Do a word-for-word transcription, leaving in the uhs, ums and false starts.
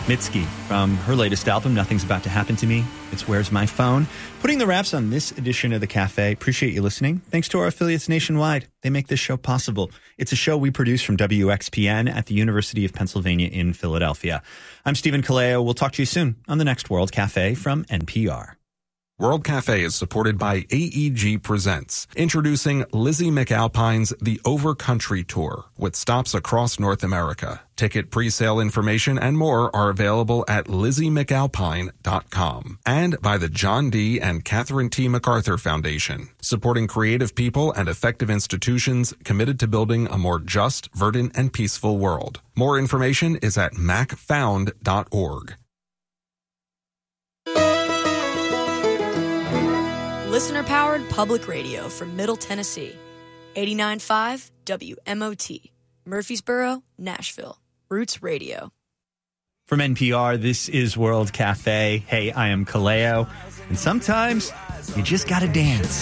Mitski from her latest album, Nothing's About to Happen to Me. It's Where's My Phone? Putting the wraps on this edition of The Cafe. Appreciate you listening. Thanks to our affiliates nationwide. They make this show possible. It's a show we produce from W X P N at the University of Pennsylvania in Philadelphia. I'm Stephen Kaleo. We'll talk to you soon on the next World Cafe from N P R. World Cafe is supported by A E G Presents, introducing Lizzie McAlpine's The Overcountry Tour, with stops across North America. Ticket pre-sale information and more are available at lizzie mcalpine dot com. And by the John D. and Catherine T. MacArthur Foundation, supporting creative people and effective institutions committed to building a more just, verdant, and peaceful world. More information is at mac found dot org. Listener-powered public radio from Middle Tennessee. eighty-nine point five W M O T. Murfreesboro, Nashville. Roots Radio. From N P R, this is World Cafe. Hey, I am Kaleo. And sometimes you just gotta dance.